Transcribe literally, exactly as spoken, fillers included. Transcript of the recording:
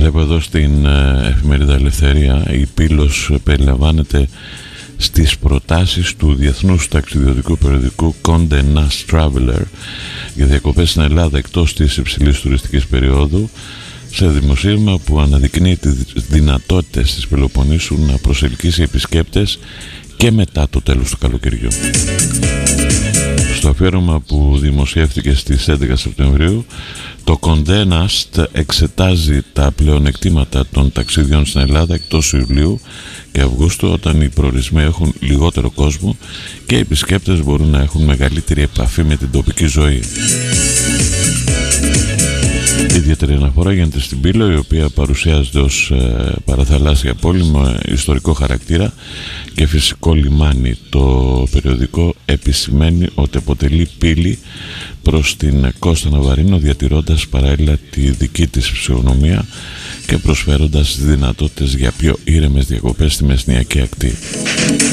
Βλέπω εδώ στην εφημερίδα Ελευθερία η πύλος περιλαμβάνεται στις προτάσεις του διεθνούς ταξιδιωτικού περιοδικού Condé Nast Traveler για διακοπές στην Ελλάδα εκτός της υψηλής τουριστικής περίοδου, σε δημοσίευμα που αναδεικνύει τις δυνατότητες της Πελοποννήσου να προσελκύσει επισκέπτες και μετά το τέλος του καλοκαιριού. Στο αφιέρωμα που δημοσιεύτηκε στις έντεκα Σεπτεμβρίου, το Condé Nast εξετάζει τα πλεονεκτήματα των ταξιδιών στην Ελλάδα εκτός Ιουλίου και Αυγούστου, όταν οι προορισμοί έχουν λιγότερο κόσμο και οι επισκέπτες μπορούν να έχουν μεγαλύτερη επαφή με την τοπική ζωή. Ιδιαίτερη αναφορά γίνεται στην Πύλο, η οποία παρουσιάζεται ως ε, παραθαλάσσια πόλη με ιστορικό χαρακτήρα και φυσικό λιμάνι. Το περιοδικό επισημαίνει ότι αποτελεί πύλη προς την Κώστα Ναβαρίνο, διατηρώντας παράλληλα τη δική της φυσιογνωμία και προσφέροντας δυνατότητες για πιο ήρεμες διακοπές στη Μεσνιακή Ακτή.